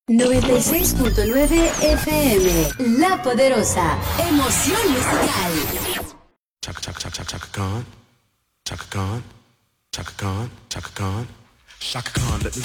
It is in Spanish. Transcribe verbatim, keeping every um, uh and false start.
noventa y seis punto nueve F M, La Poderosa, emoción musical. Chaka chaka chaka chaka Khan, Chaka Khan, Chaka Khan, Chaka Khan, Chaka Khan. Let me